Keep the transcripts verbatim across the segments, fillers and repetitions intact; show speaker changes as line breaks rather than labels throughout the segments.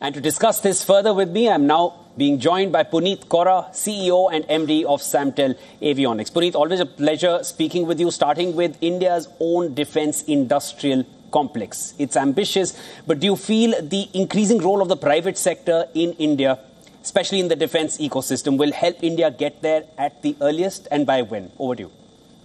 And to discuss this further with me, I'm now being joined by Puneet Kaura, C E O and M D of Samtel Avionics. Puneet, always a pleasure speaking with you, starting with India's own defence industrial complex. It's ambitious, but do you feel the increasing role of the private sector in India, especially in the defence ecosystem, will help India get there at the earliest, and by when? Over to you.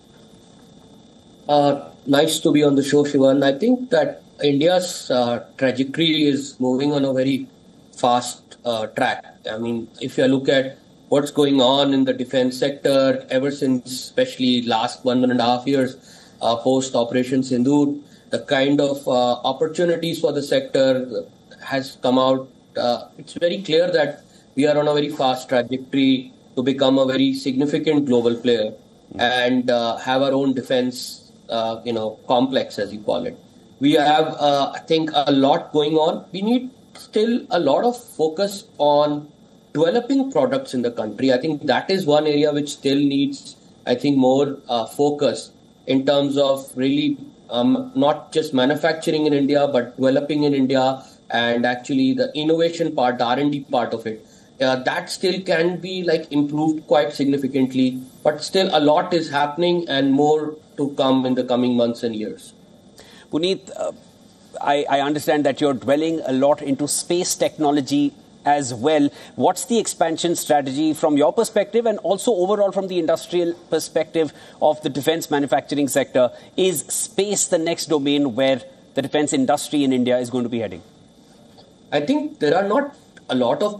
Uh, nice to be on the show, Shivan. I think that India's uh, trajectory is moving on a very fast uh, track. I mean, if you look at what's going on in the defense sector ever since, especially last one, one and a half years, uh, post Operation Sindoor, the kind of uh, opportunities for the sector has come out. Uh, it's very clear that we are on a very fast trajectory to become a very significant global player mm-hmm. and uh, have our own defense, uh, you know, complex, as you call it. We have, uh, I think, a lot going on. We need still a lot of focus on developing products in the country. I think that is one area which still needs, I think, more uh, focus in terms of really um, not just manufacturing in India, but developing in India and actually the innovation part, the R and D part of it. Uh, that still can be like improved quite significantly, but still a lot is happening and more to come in the coming months and years.
Puneet, uh, I, I understand that you're dwelling a lot into space technology as well. What's the expansion strategy from your perspective and also overall from the industrial perspective of the defense manufacturing sector? Is space the next domain where the defense industry in India is going to be heading?
I think there are not a lot of